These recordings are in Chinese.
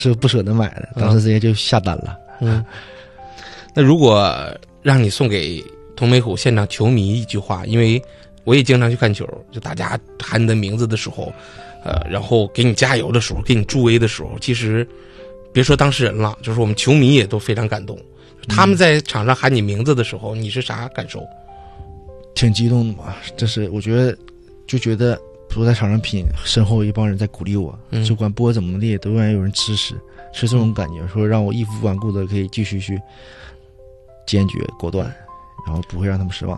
是不舍得买的，当时直接就下单了。 那如果让你送给同美虎现场球迷一句话，因为我也经常去看球，就大家喊你的名字的时候，然后给你加油的时候，给你助威的时候，其实别说当事人了，就是我们球迷也都非常感动。他们在场上喊你名字的时候，你是啥感受？ 挺激动的吧，这是我觉得不在场上拼，身后一帮人在鼓励我，就管不管怎么地都愿意有人支持，是这种感觉，说让我义无反顾的可以继续去坚决果断，然后不会让他们失望。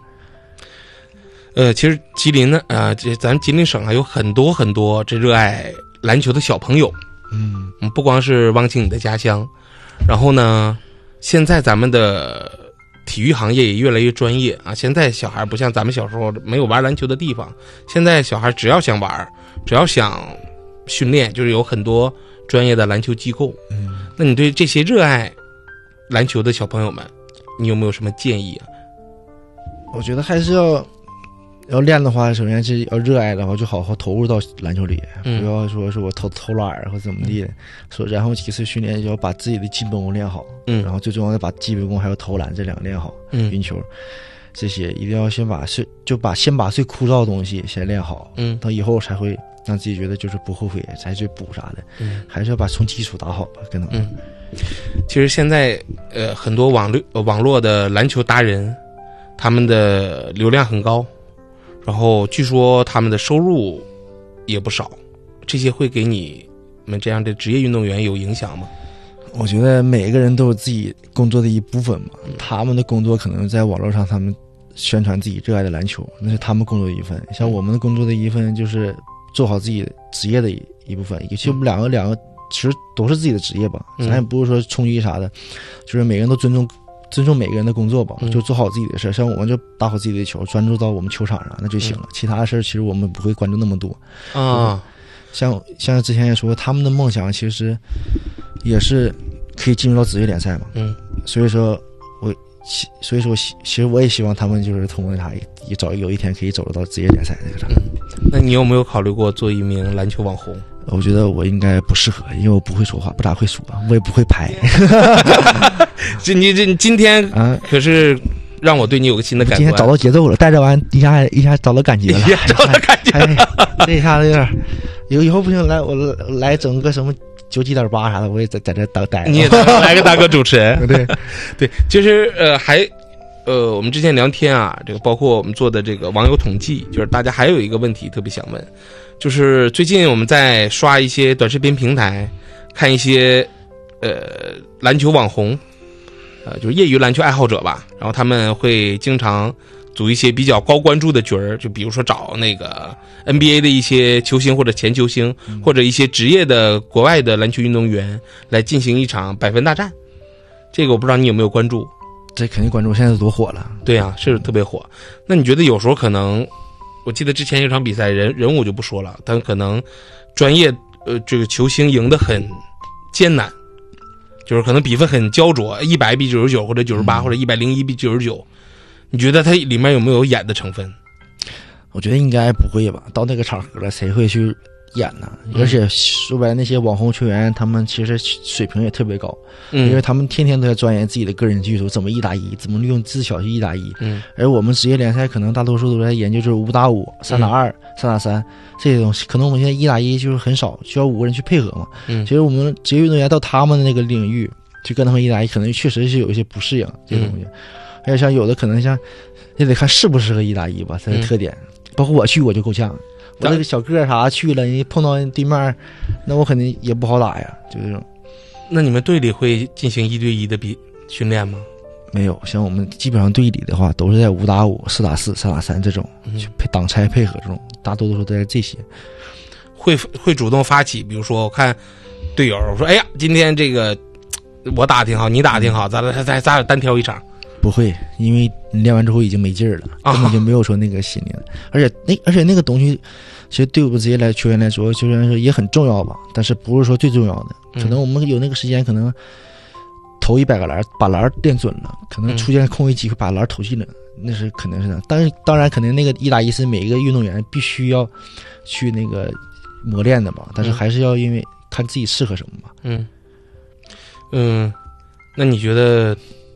其实吉林呢，咱吉林省啊有很多很多这热爱篮球的小朋友，不光是汪清你的家乡，然后呢，现在咱们的体育行业也越来越专业啊！现在小孩不像咱们小时候没有玩篮球的地方，现在小孩只要想玩，只要想训练，就是有很多专业的篮球机构。那你对这些热爱篮球的小朋友们，你有没有什么建议啊？ 我觉得还是要练的话，首先是要热爱的话，就好好投入到篮球里，不要说是我偷懒或怎么地的。然后其次训练就要把自己的基本功练好，然后最重要的把基本功还有投篮这两个练好，运球这些一定要先把最枯燥的东西先练好，到以后才会让自己觉得就是不后悔再去补啥的，还是要把从基础打好吧，跟他们。 其实现在很多网络的篮球达人，他们的流量很高。然后据说他们的收入也不少，这些会给你们这样的职业运动员有影响吗？ 我觉得每个人都有自己工作的一部分嘛，他们的工作可能在网络上他们宣传自己热爱的篮球，那是他们工作的一份。像我们的工作的一份就是做好自己职业的一部分，其实我们两个其实都是自己的职业吧，咱也不是说冲击啥的，就是每个人都尊重每个人的工作吧，就做好自己的事。像我们就打好自己的球，专注到我们球场上那就行了，其他的事其实我们不会关注那么多啊。像之前也说，他们的梦想其实也是可以进入到职业联赛嘛，所以说其实我也希望他们就是通过啥有一天可以走到职业联赛那个啥。 那你有没有考虑过做一名篮球网红？ 我觉得我应该不适合，因为我不会说话，不咋会说，我也不会拍。 你今天可是让我对你有个新的感官。 今天找到节奏了，带着完一下找到感觉了， 找到感觉了。 这一下子有点，以后不行，我来整个什么9.8啥的，我也在这待。 你也来个大哥主持人。 对， 就是我们之前聊天啊，这个包括我们做的这个网友统计，就是大家还有一个问题特别想问，就是最近我们在刷一些短视频平台，看一些篮球网红，就是业余篮球爱好者吧，然后他们会经常组一些比较高关注的局儿，就比如说找那个 NBA 的一些球星或者前球星，或者一些职业的国外的篮球运动员来进行一场百分大战。这个我不知道你有没有关注？ 这肯定关注，现在多火了。 对啊，是特别火。那你觉得有时候可能，我记得之前有场比赛人我就不说了，但可能专业这个球星赢得很艰难，就是可能比分很焦灼，100比99或者98或者101比99，你觉得它里面有没有演的成分？ 我觉得应该不会吧，到那个场合了谁会去演呢？而且说白了，那些网红球员他们其实水平也特别高，因为他们天天都在钻研自己的个人技术，怎么1打1，怎么利用自小去1打1。而我们职业联赛可能大多数都在研究就是5打5、3打2、3打3这些东西，可能我们现在1打1就是很少，需要5个人去配合嘛。其实我们职业运动员到他们的那个领域去跟他们1打1，可能确实是有一些不适应这些东西。而且像有的可能像也得看适不适合1打1吧，它的特点。包括我去我就够呛。我这个小个啥去了，你碰到对面，那我肯定也不好打呀，就这种。 那你们队里会进行1对1的训练吗？ 没有，像我们基本上队里的话，都是在5打5、4打4、3打3这种，去挡拆配合这种，大多数都在这些。 会主动发起，比如说我看队友，我说哎呀，今天这个我打挺好，你打挺好，咱俩单挑一场。 不会，因为你练完之后已经没劲儿了，根本就没有说那个心理了。而且那个东西，其实对我们职业球员来说也很重要吧，但是不是说最重要的。可能我们有那个时间，可能投100个篮，把篮练准了，可能出现空位机会把篮投进了，那是肯定是的。但是当然，肯定那个1打1是每一个运动员必须要去那个磨练的吧，但是还是要因为看自己适合什么吧。 那你觉得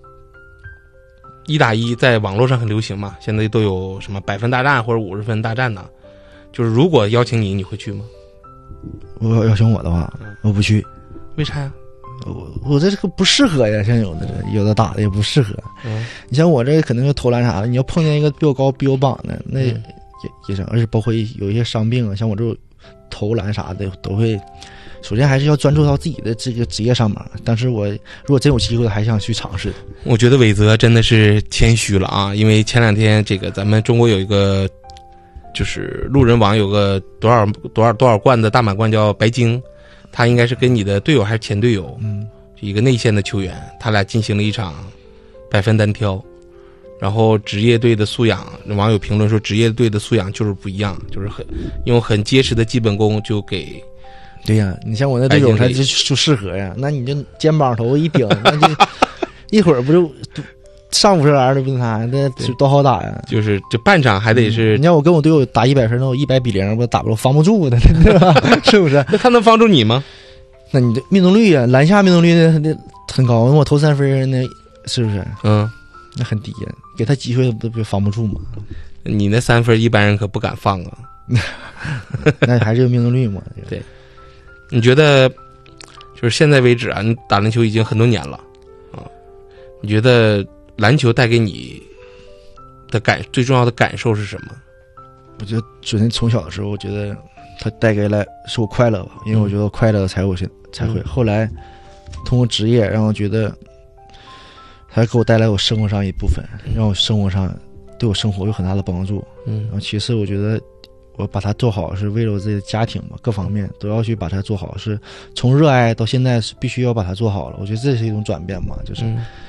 1打1在网络上很流行嘛？现在都有什么100分大战或者50分大战呢？就是如果邀请你，你会去吗？ 我邀请我的话，我不去。 为啥呀？ 我这个不适合呀，像有的打的也不适合。你像我这个可能是投篮啥的，你要碰见一个比我高比我膀的，那也是，而且包括有一些伤病啊，像我这种投篮啥的都会。首先还是要专注到自己的这个职业上面，但是我如果真有机会还想去尝试。 我觉得伟泽真的是谦虚了啊，因为前2天这个咱们中国有一个就是路人王有个多少冠的大满贯叫白鲸，他应该是跟你的队友还是前队友，一个内线的球员，他俩进行了一场100分单挑，然后职业队的素养，网友评论说职业队的素养就是不一样，就是用很结实的基本功就给。 对呀，你像我那队友他就适合呀，那你就肩膀头一顶，那就一会儿不就上50篮的不是他，那多好打呀！ 就是这半场还得是， 你要我跟我队友打100分，那我100比0，我打不了，防不住的，对吧？是不是？ 那他能防住你吗？ 那你的命中率啊，篮下命中率那很高，我投3分那是不是？那很低呀，给他机会不防不住吗？ 你那3分一般人可不敢放啊。 那还是有命中率嘛？ 对。你觉得，就是现在为止啊，你打篮球已经很多年了，你觉得篮球带给你的最重要的感受是什么？ 我觉得首先从小的时候，我觉得它带给来是我快乐吧，因为我觉得快乐才会。后来通过职业，让我觉得它给我带来我生活上一部分，让我生活上对我生活有很大的帮助。然后其次，我觉得。我把它做好是为了我自己的家庭嘛，各方面都要去把它做好，是从热爱到现在是必须要把它做好了。我觉得这是一种转变嘛，就是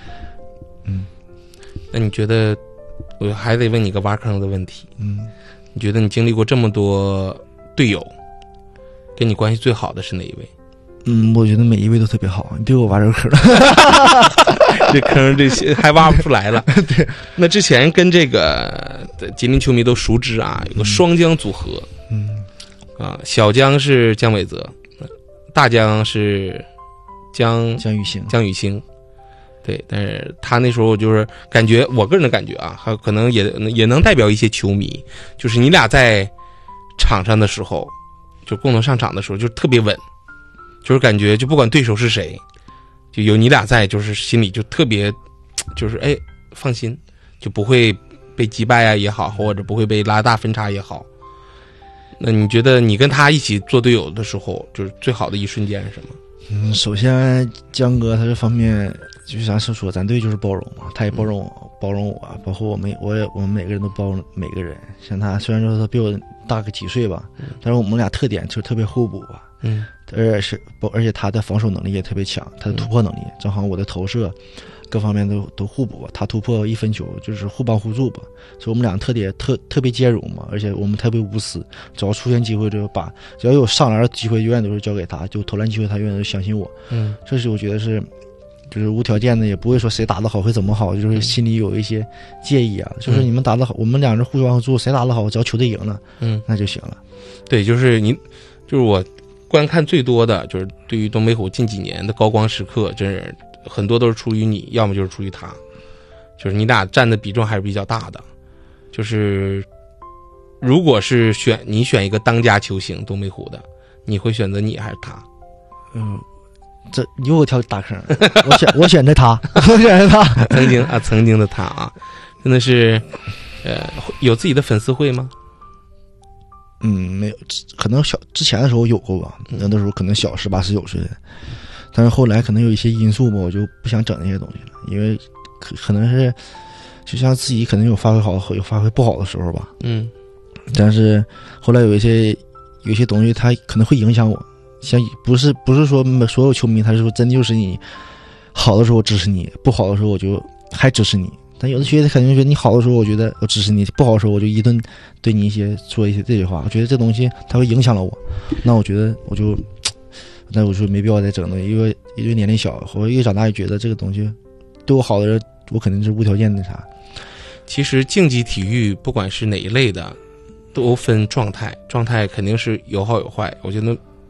那你觉得，我还得问你个挖坑的问题，你觉得你经历过这么多队友，跟你关系最好的是哪一位？ 我觉得每一位都特别好，你别给我挖这个坑了。 这坑这些还挖不出来了。对，那之前跟这个吉林球迷都熟知啊，有个双江组合，小江是姜伟泽，大江是姜宇星。对，但是他那时候就是感觉，我个人的感觉啊，还可能也能代表一些球迷，就是你俩在场上的时候，就共同上场的时候，就特别稳。就是感觉就不管对手是谁，就有你俩在，就是心里就特别，就是放心，就不会被击败啊也好，或者不会被拉大分差也好。那你觉得你跟他一起做队友的时候，就是最好的一瞬间是什么？ 首先江哥他这方面就是咱是说咱队就是包容嘛，他也包容我，包括我们每个人都包容每个人。像他虽然说他比我大个几岁吧，但是我们俩特点就是特别互补吧。而且他的防守能力也特别强，他的突破能力正好我的投射各方面都互补吧。他突破1分球就是互帮互助吧，所以我们俩特点特别兼容嘛，而且我们特别无私，只要出现机会就只要有上篮的机会永远都是交给他，就投篮机会他永远都相信我。这是我觉得是就是无条件的，也不会说谁打得好会怎么好，就是心里有一些介意啊，就是你们打得好，我们俩人互帮互助，谁打得好只要球队赢了那就行了。 对，就是我观看最多的就是对于东北虎近几年的高光时刻，真是很多都是出于你，要么就是出于他，就是你俩占的比重还是比较大的。就是如果是你选一个当家球星东北虎的，你会选择你还是他？ 这你给我挑大坑，我选择他，我选择他。 曾经的他啊，真的是，有自己的粉丝会吗？ 没有，可能之前的时候有过吧，那时候可能小18、19岁的，但是后来可能有一些因素吧，我就不想整那些东西了，因为可能是就像自己可能有发挥好有发挥不好的时候吧，但是后来有一些东西它可能会影响我，像不是说所有球迷他是说真的就是你好的时候支持你，不好的时候我就还支持你。但有的学姐肯定觉得你好的时候，我觉得我支持你；不好的时候，我就一顿对你说一些这些话。我觉得这东西它会影响了我，那我觉得我就没必要再整了，因为年龄小，我越长大越觉得这个东西对我好的人，我肯定是无条件的啥。 其实竞技体育不管是哪一类的，都分状态肯定是有好有坏。我觉得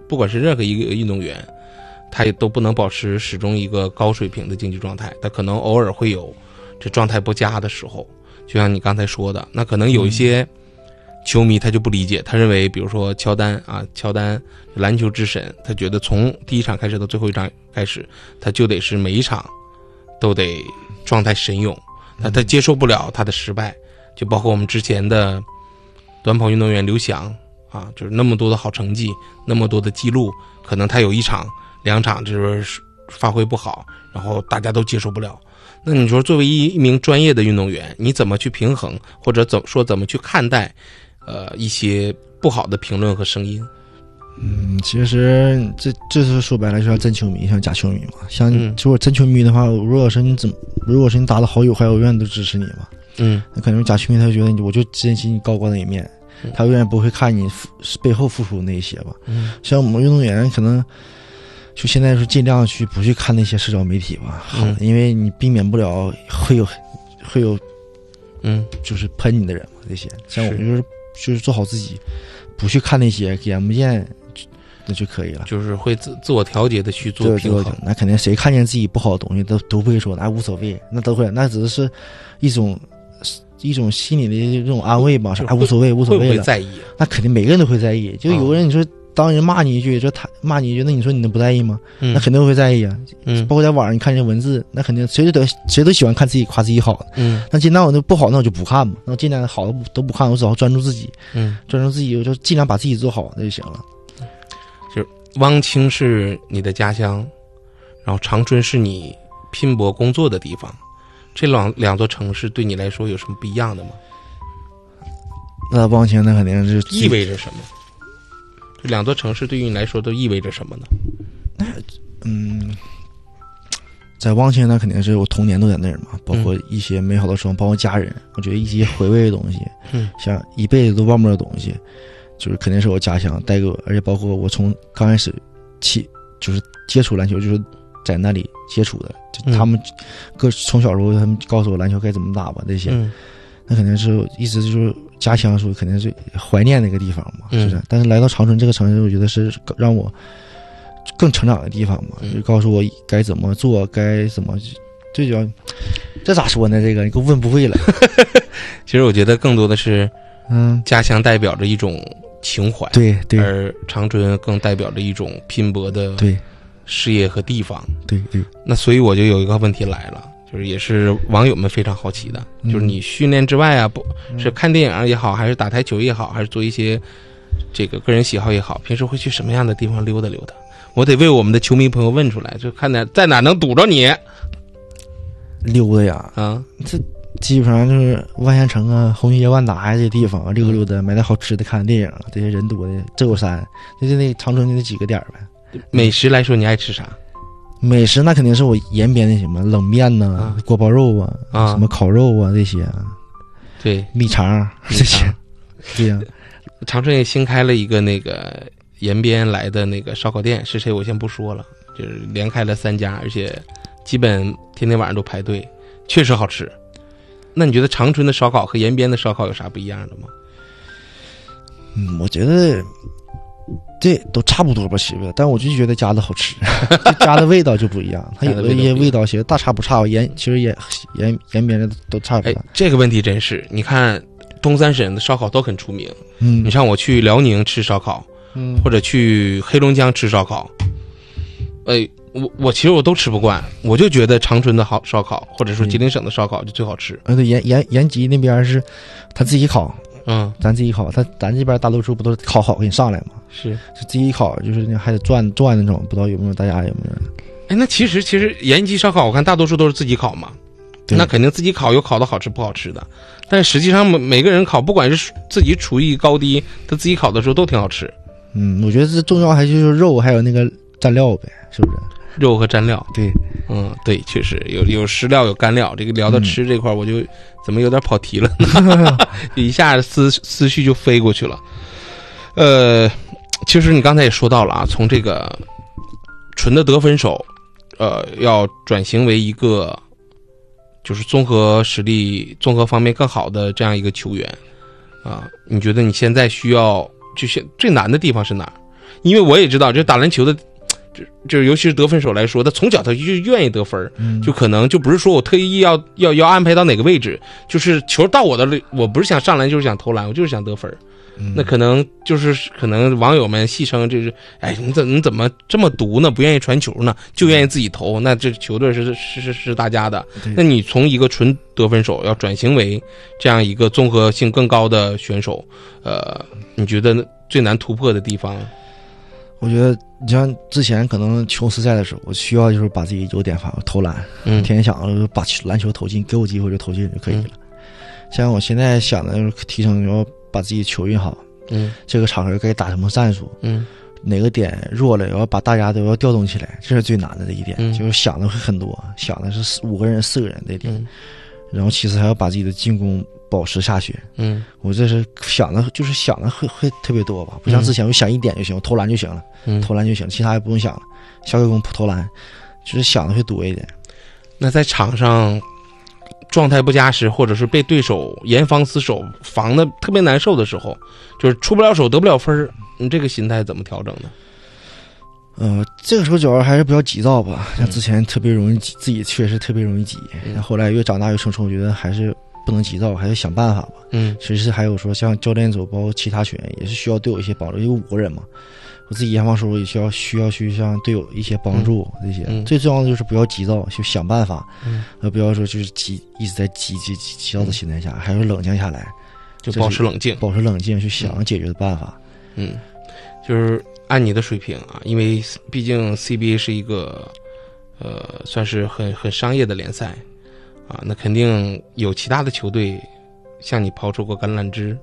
不管是任何一个运动员，他也都不能保持始终一个高水平的竞技状态，他可能偶尔会有这状态不佳的时候，就像你刚才说的，那可能有一些球迷他就不理解，他认为比如说乔丹篮球之神，他觉得从第一场开始到最后一场开始，他就得是每一场都得状态神勇，他接受不了他的失败，就包括我们之前的短跑运动员刘翔啊，就是那么多的好成绩，那么多的记录，可能他有一场两场就是发挥不好，然后大家都接受不了。那你说作为一名专业的运动员，你怎么去平衡，或者怎么去看待一些不好的评论和声音？ 其实这是说白了就像真球迷，像假球迷嘛。像如果真球迷的话，如果是你打的好有坏，我永远都支持你嘛。那可能假球迷他就觉得我就珍惜你高光的一面，他永远不会看你背后付出的那一些吧。像我们运动员可能就现在是尽量不去看那些社交媒体吧，因为你避免不了会有就是喷你的人嘛。这些像我们就是做好自己，不去看那些眼不见那就可以了，就是会自我调节的去做平衡。 那肯定谁看见自己不好的东西都不会说那无所谓，那都会，那只是一种心理的这种安慰吧，无所谓了。会不会在意？ 那肯定每个人都会在意。就有个人你说当人骂你一句，他骂你一句，那你说你能不在意吗？那肯定会在意啊。包括在网上你看这文字，那肯定谁都喜欢看自己夸自己好的。那尽量我那不好，那我就不看嘛。那我尽量好的都不看，我只要专注自己，我就尽量把自己做好那就行了。 就是汪清是你的家乡，然后长春是你拼搏工作的地方，这两座城市对你来说有什么不一样的吗？ 那汪清那肯定是意味着什么？这两座城市对于你来说都意味着什么呢？ 在汪清那肯定是我童年都在那儿嘛，包括一些美好的时光，包括家人，我觉得一些回味的东西，像一辈子都忘不了的东西，就是肯定是我家乡带给我，而且包括我从刚开始就是接触篮球，就是在那里接触的，就他们从小时候他们告诉我篮球该怎么打吧，这些，那肯定是一直就是家乡，说肯定是怀念那个地方嘛，是不是？但是来到长春这个城市，我觉得是让我更成长的地方嘛，就告诉我该怎么做，该怎么，最主要，这咋说呢？这个你给我问不会了。 其实我觉得更多的是，家乡代表着一种情怀， 对， 而长春更代表着一种拼搏的事业和地方， 对。 那所以我就有一个问题来了。就是也是网友们非常好奇的，就是你训练之外啊，不是看电影也好，还是打台球也好，还是做一些这个个人喜好也好，平时会去什么样的地方溜达溜达？我得为我们的球迷朋友问出来，就看在哪能堵着你溜达呀？这基本上就是万县城啊、红旗街、万达这些地方溜达，买点好吃的，看电影，这些人多的这有山，就是那长春的那几个点呗。 美食来说，你爱吃啥？ 美食那肯定是我延边的什么冷面呐、锅包肉啊、什么烤肉啊这些， 对， 米肠这些，对呀。 长春也新开了一个那个延边来的那个烧烤店，是谁我先不说了，就是连开了3家，而且基本天天晚上都排队，确实好吃。那你觉得长春的烧烤和延边的烧烤有啥不一样的吗？ 我觉得这都差不多吧，其实，但我就觉得家的好吃，就家的味道就不一样。它有的一些味道其实大差不差，其实延边的都差不多。 这个问题真是，你看东三省的烧烤都很出名，你像我去辽宁吃烧烤，或者去黑龙江吃烧烤，我其实我都吃不惯，我就觉得长春的好烧烤，或者说吉林省的烧烤就最好吃。 对，延吉那边是他自己烤。咱自己烤，咱这边大多数不都是烤好给你上来吗？是自己烤，就是还得转那种，不知道有没有大家有没有？ 那其实延吉烧烤，我看大多数都是自己烤嘛，那肯定自己烤有烤的好吃不好吃的，但实际上每个人烤，不管是自己厨艺高低，他自己烤的时候都挺好吃。 我觉得这重要还就是肉，还有那个蘸料呗，是不是？ 肉和蘸料， 对， 对，确实有食料有干料。这个聊到吃这块，我就怎么有点跑题了呢？一下思绪就飞过去了。其实你刚才也说到了啊，从这个纯的得分手，要转型为一个就是综合实力、综合方面更好的这样一个球员啊。你觉得你现在需要最难的地方是哪儿？ 因为我也知道，就打篮球的。就是尤其是得分手来说，他从小他就愿意得分，就可能就不是说我特意要安排到哪个位置，就是球到我的，我不是想上篮就是想投篮，我就是想得分。那可能网友们戏称就是，哎，你怎么这么毒呢？不愿意传球呢，就愿意自己投，那这球队是大家的。那你从一个纯得分手要转型为这样一个综合性更高的选手，你觉得最难突破的地方？ 我觉得你像之前可能球赛的时候，我需要就是把自己优点发挥，投篮，天天想着把篮球投进，给我机会就投进就可以了。像我现在想的就是提升，要把自己球运好，这个场合该打什么战术，哪个点弱了，要把大家都要调动起来，这是最难的一点，就是想的会很多，想的是5个人、4个人这点，然后其次还要把自己的进攻保持下去。我这是想的会特别多吧，不像之前我想一点就行，我投篮就行了，其他也不用想了，小给攻投篮，就是想的会多一点。 那在场上状态不佳时，或者是被对手严防死守，防的特别难受的时候，就是出不了手得不了分，你这个心态怎么调整呢？ 这个时候主要还是不要急躁吧，像之前特别容易急，自己确实特别容易急，后来越长大越成熟，我觉得还是不能急躁，还是想办法吧。其实还有说像教练组包括其他球员也是需要对我一些帮助，因为5个人嘛，我自己严防时候也需要去向队友一些帮助，这些最重要的就是不要急躁，去想办法，不要说就是一直在急躁的心态下，还是冷静下来， 就保持冷静去想解决的办法。 就是按你的水平啊，因为毕竟 CBA 是一个算是很商业的联赛啊，那肯定有其他的球队向你抛出过橄榄枝。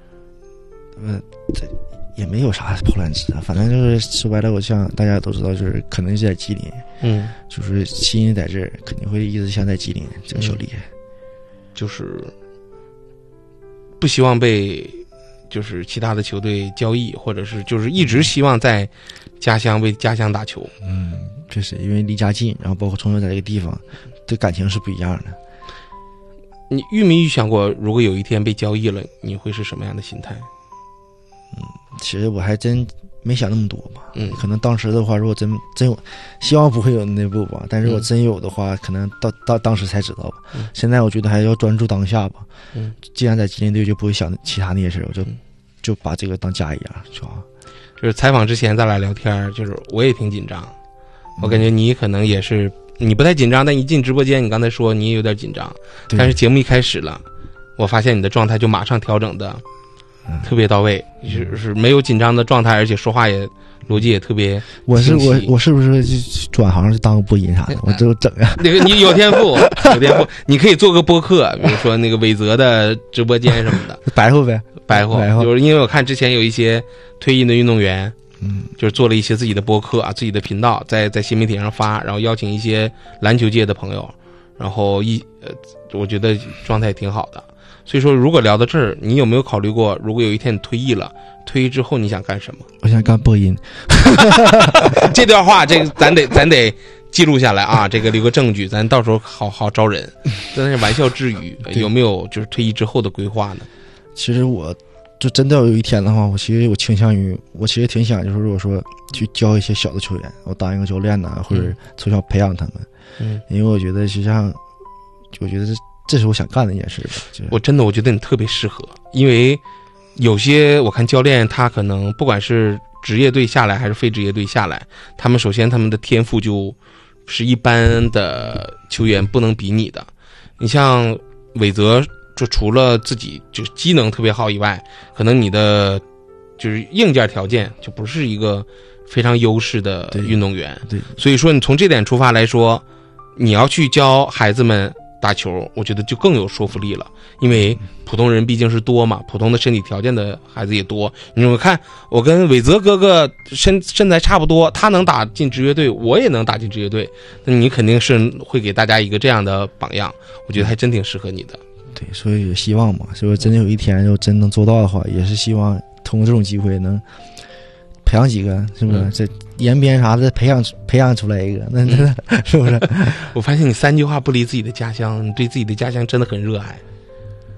这也没有啥抛篮枝啊，反正就是说白了，我像大家都知道，就是可能是在吉林，就是心里在这儿，肯定会一直想在吉林这个小厉害， 就是不希望被就是其他的球队交易，或者是就是一直希望在家乡为家乡打球。 确实，因为离家近，然后包括从小在这个地方，对感情是不一样的。 你没预想过，如果有一天被交易了，你会是什么样的心态？ 其实我还真没想那么多吧。可能当时的话，如果真有，希望不会有那步吧。但是如果真有的话，可能到当时才知道吧。现在我觉得还要专注当下吧。既然在吉林队，就不会想其他那些事，我就把这个当家一样，就好。 就是采访之前咱俩聊天，就是我也挺紧张，我感觉你可能也是，你不太紧张，但一进直播间，你刚才说你也有点紧张，但是节目一开始了，我发现你的状态就马上调整的特别到位，就是没有紧张的状态，而且说话也逻辑也特别清晰。 我是不是转行当个播音啥的？我就整呀。 那个你有天赋，你可以做个播客，比如说那个伟泽的直播间什么的， 白活呗， 白活。就是因为我看之前有一些退役的运动员，就是做了一些自己的播客啊，自己的频道，在新媒体上发，然后邀请一些篮球界的朋友，然后我觉得状态挺好的。所以说，如果聊到这儿，你有没有考虑过，如果有一天你退役了，退役之后你想干什么？ 我想干播音。 这段话，这个咱得记录下来啊，这个留个证据，咱到时候好招人。真的是玩笑之余，有没有就是退役之后的规划呢？ 其实我就真的有一天的话，我其实挺想，就是如果说去教一些小的球员，我当一个教练呐，或者从小培养他们。因为我觉得实际上，我觉得这是我想干的一件事吧。 我觉得你特别适合，因为有些我看教练他可能不管是职业队下来还是非职业队下来，他们首先他们的天赋就是一般的球员不能比拟的。你像伟泽，就除了自己就机能特别好以外，可能你的就是硬件条件就不是一个非常优势的运动员。 对， 所以说你从这点出发来说，你要去教孩子们打球，我觉得就更有说服力了，因为普通人毕竟是多嘛，普通的身体条件的孩子也多。你看我跟伟泽哥哥身材差不多，他能打进职业队，我也能打进职业队，那你肯定是会给大家一个这样的榜样，我觉得还真挺适合你的。 对，所以有希望嘛，所以真的有一天就真能做到的话，也是希望通过这种机会能培养几个，是不是？这延边啥的培养出来一个，那是不是？ 我发现你3句话不离自己的家乡，你对自己的家乡真的很热爱。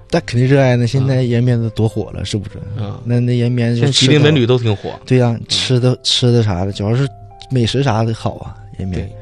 但肯定热爱呢。现在延边都多火了，是不是？ 啊， 那延边现在吉林文旅都挺火。 对呀，吃的啥的，主要是美食啥的好啊，延边。 对